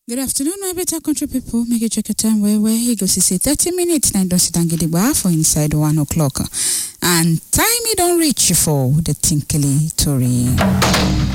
Good afternoon, my better country people. Make you check your time where you go see 30 minutes. Now don't sit and get the bar for inside 1 o'clock. And time you don't reach for the tinkly Tory.